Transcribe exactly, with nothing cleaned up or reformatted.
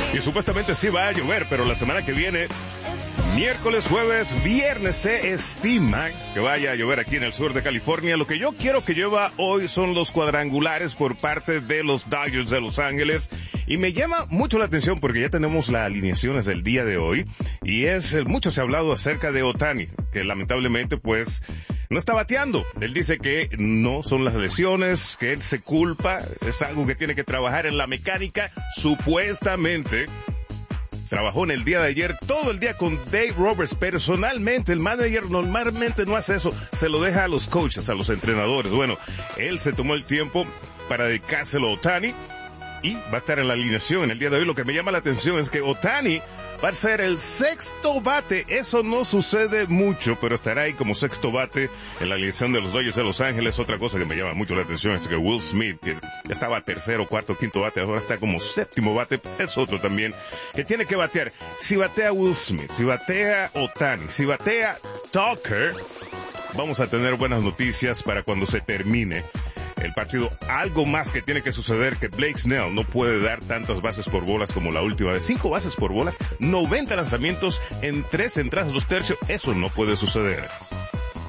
Y supuestamente sí va a llover, pero la semana que viene, miércoles, jueves, viernes, se estima que vaya a llover aquí en el sur de California. Lo que yo quiero que llueva hoy son los cuadrangulares por parte de los Dodgers de Los Ángeles. Y me llama mucho la atención porque ya tenemos las alineaciones del día de hoy. Y es, mucho se ha hablado acerca de Ohtani, que lamentablemente pues no está bateando. Él dice que no son las lesiones, que él se culpa, es algo que tiene que trabajar en la mecánica. Supuestamente trabajó en el día de ayer, todo el día con Dave Roberts. Personalmente, el manager normalmente no hace eso, se lo deja a los coaches, a los entrenadores. Bueno, él se tomó el tiempo para dedicárselo a Ohtani y va a estar en la alineación en el día de hoy. Lo que me llama la atención es que Ohtani va a ser el sexto bate. Eso no sucede mucho, pero estará ahí como sexto bate en la alineación de los Dodgers de Los Ángeles. Otra cosa que me llama mucho la atención es que Will Smith, que estaba tercero, cuarto, quinto bate, ahora está como séptimo bate. Es otro también que tiene que batear. Si batea Will Smith, si batea Ohtani, si batea Tucker, vamos a tener buenas noticias para cuando se termine el partido. Algo más que tiene que suceder, que Blake Snell no puede dar tantas bases por bolas como la última de cinco bases por bolas, noventa lanzamientos en tres entradas, dos tercios. Eso no puede suceder.